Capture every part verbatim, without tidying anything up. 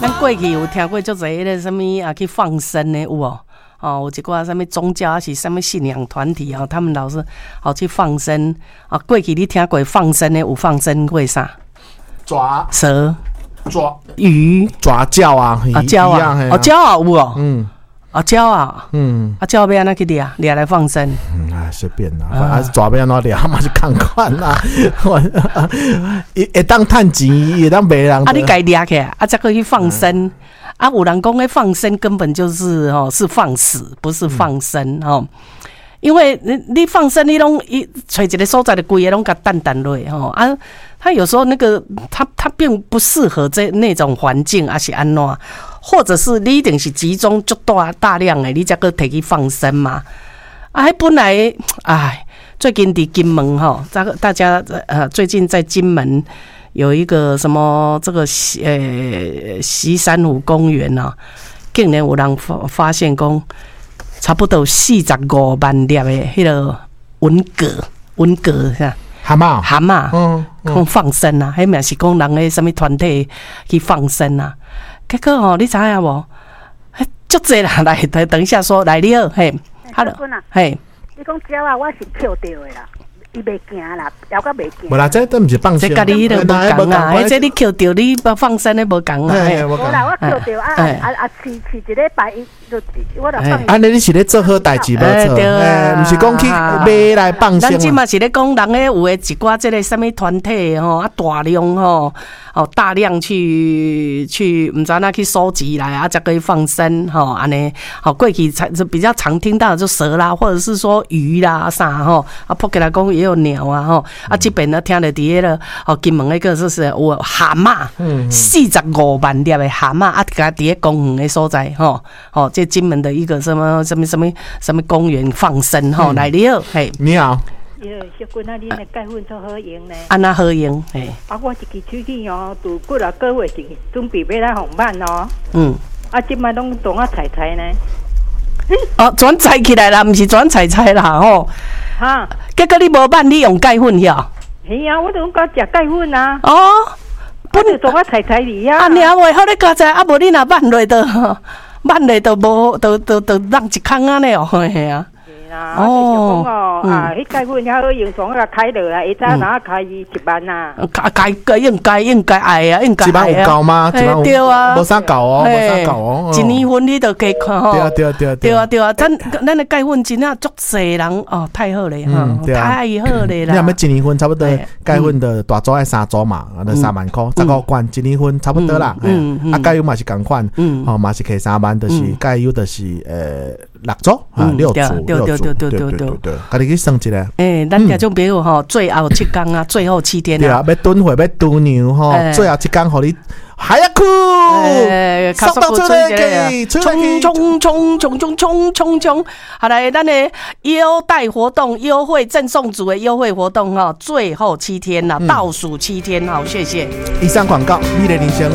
咱过去有听过足侪迄个什么啊去放生的有哦，哦有一寡什么宗教还是什么信仰团体哦，他们老是好去放生啊。过去你听过放生的有放生过啥？ 抓蛇、 抓鱼、 抓鲛啊， 啊鲛啊，哦鲛啊有哦，嗯。啊，鸟啊，嗯，啊，鸟要安怎去掠？掠来放生？ 嗯啊，随便啦，啊，抓要安怎掠嘛是共款啦。会会当趁钱，会当卖人。 啊，你家掠起来，啊，再去放生。啊，有人讲的放生根本就是哦，是放死，不是放生哦。因为你你放生，你拢一找一个所在的规个拢甲淡淡落吼啊，他有时候那个他他并不适合这那种环境，还是安怎？或者是你一定是集中足大大量的，你才个摕去放生嘛？啊，本来哎，最近伫金门哈，大大家呃最近在金门有一个什么这个呃西山湖公园啊，竟然有人发发现讲。差不多四十五万粒的迄个文蛤，文蛤是吧？ 蛤蟆， 蛤蟆，嗯，讲放生啊，迄嘛是讲人诶什么团体去放生啊？结果哦，你知影无？迄足济啦，来，等等一下说来了，嘿， 好了， 嘿， 你讲鸟啊，我是捡到的啦。伊袂惊啦，了甲袂惊。 无啦，这都毋是放生。 这家己迄个无共啊，迄这你捡到你放生的无共啊。 无啦，我捡到啊啊啊！饲饲一礼拜，就我就放。 安尼你是咧做好代志无错？哎，毋是讲去买来放生。 咱即嘛是咧讲人诶，有诶一寡即个什么团体吼，啊大量吼，哦大量去去毋知哪去收集来啊，才可以放生吼，安尼。好，过去才比较常听到的就蛇啦，或者是说鱼啦啥吼，啊扑起来讲。也有鸟啊，吼啊！这边呢，听了伫迄个哦，金门那个就是有蛤蟆，四十五万粒的蛤蟆啊，甲伫咧公园的所在，吼哦，这金门的一个什么什么什么什么公园放生，吼来了，嘿， 你好， 哟，小君啊，你那盖粉做好用呢？ 安那好用，嘿， 啊，我一支手机哦，拄过了个月是准备要来红版哦，嗯，啊，即摆拢当啊采采呢。 哦，转采起来啦，毋是转采采啦，吼。哈，结果你无办，你用钙粉晓？ 是啊，我都讲食钙粉啊。 哦， 本来做我采采哩啊。 啊，你还袂好咧加在，啊无你若办落都，办落都无，都都都让一空啊咧哦，嘿啊。 啊，哦，哦，啊，迄钙粉还好用，从个开落来，一早哪开一万呐？ 开开应该应该爱啊，应该爱啊。 一万有够吗？ 对啊， 无啥够哦，无啥够哦。 一年份你都加看吼。 对啊对啊对啊对啊对啊，咱咱的钙粉真正足侪人哦，太好了哈，太好了啦。 你若要一年份差不多钙粉的大组爱三组嘛，啊，三万块，十五罐一年份差不多啦。嗯嗯。啊，钙油嘛是共款，哦嘛是摕三万，就是钙油就是呃六组啊六组六组。对对对对对，家己去算一下。 诶，咱听种朋友吼，最后七天啊，最后七天啊。 对啊，要蹲会要蹲牛吼，最后一天互你还要哭， 速度出来个，冲冲冲冲冲冲冲冲！好来，咱的优待活动、优惠赠送组的优惠活动哈，最后七天了，倒数七天，好，谢谢。 以上广告，你的人生。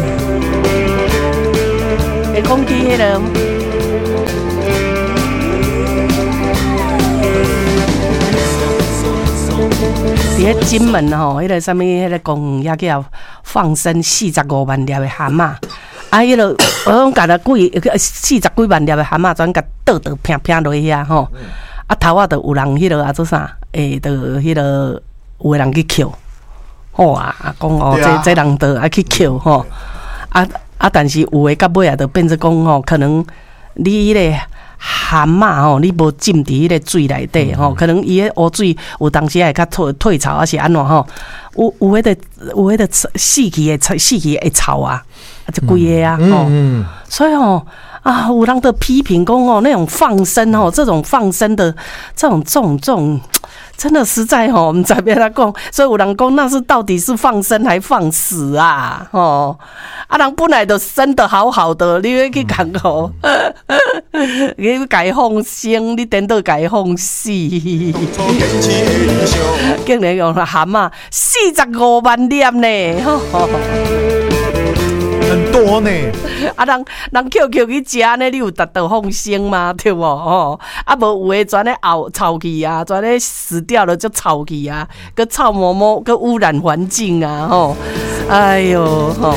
诶，空气迄个。伫迄金门吼，迄个什么，迄个公园也叫放生四十五万粒的蛤蟆，啊，迄个我讲甲了几四十几万粒的蛤蟆，全甲倒倒拼拼落遐吼，啊头啊，就有人迄个啊做啥，诶，就迄个有个人去捡，好啊，讲哦，这这人就爱去捡吼，啊啊，但是有诶到尾啊，就变成讲吼，可能你迄个。蛤蟆吼，你无浸伫迄个水内底吼，可能伊迄湖水有当时会较退退潮，还是安怎吼？有有迄个有迄个死去的死去的草啊，就规个啊吼。所以吼啊，有人的批评讲哦，那种放生哦，这种放生的这种这种这种。真的实在吼，我们在别他讲，所以有人讲那是到底是放生还放死啊？哦，啊人本来就生得好好的，你要去讲吼，你改放生，你等到改放死，竟然用蛤蟆四十五万粒呢， 很多呢。 啊，人人 Q Q 去食呢，你有达到放生吗？对不？哦，啊无有诶全咧熬臭去啊，全咧死掉了就臭去啊，个臭毛毛，个污染环境啊，吼，哎呦，吼。